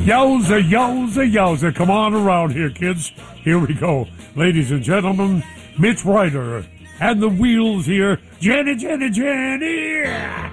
Yowza, yowza, yowza. Come on around here, kids. Here we go. Ladies and gentlemen, Mitch Ryder and the wheels here. Jenny, Jenny, Jenny.